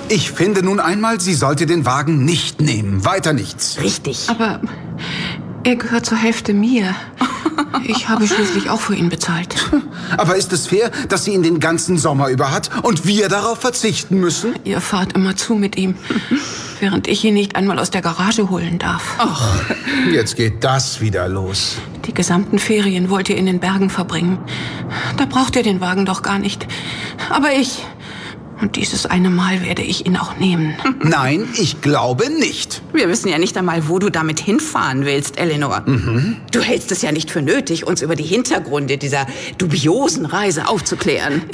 Ich finde nun einmal, sie sollte den Wagen nicht nehmen. Weiter nichts. Richtig. Aber er gehört zur Hälfte mir. Ich habe schließlich auch für ihn bezahlt. Aber ist es fair, dass sie ihn den ganzen Sommer über hat und wir darauf verzichten müssen? Ihr fahrt immer zu mit ihm, während ich ihn nicht einmal aus der Garage holen darf. Ach, jetzt geht das wieder los. Die gesamten Ferien wollt ihr in den Bergen verbringen. Da braucht ihr den Wagen doch gar nicht. Aber ich... Und dieses eine Mal werde ich ihn auch nehmen. Nein, ich glaube nicht. Wir wissen ja nicht einmal, wo du damit hinfahren willst, Eleanor. Du hältst es ja nicht für nötig, uns über die Hintergründe dieser dubiosen Reise aufzuklären.